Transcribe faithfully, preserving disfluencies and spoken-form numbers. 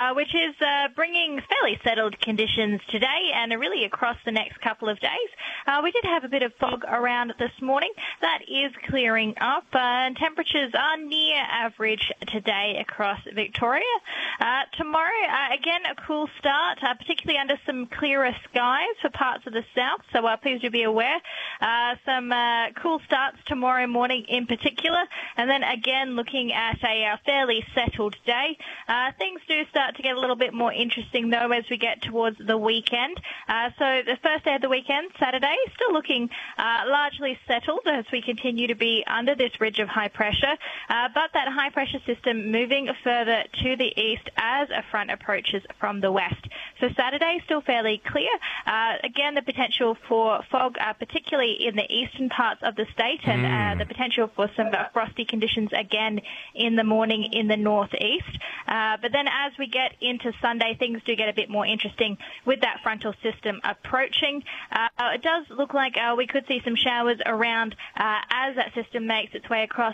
uh, which is uh, bringing fairly settled conditions today and really across the next couple of days. Uh, we did have a bit of fog around this morning. That is clearing up, uh, and temperatures are near average today across Victoria. Uh, tomorrow, uh, again, a cool start, uh, particularly under some clearer skies for parts of the south, so uh, please do be aware. Uh, some uh, cool starts tomorrow morning in particular, and then again looking at a uh, fairly settled day. Uh, things do start to get a little bit more interesting, though, as we get towards the weekend. Uh, so the first day of the weekend, Saturday, still looking uh, largely settled as we continue to be under this ridge of high pressure, uh, but that high pressure system moving further to the east as a front approaches from the west. So Saturday still fairly clear. Uh, again, the potential for fog, uh, particularly in the eastern parts of the state, and Mm. uh, the potential for some uh, frosty conditions again in the morning in the northeast. Uh, but then as we get into Sunday, things do get a bit more interesting with that frontal system approaching. Uh, it does look like uh, we could see some showers around uh, as that system makes its way across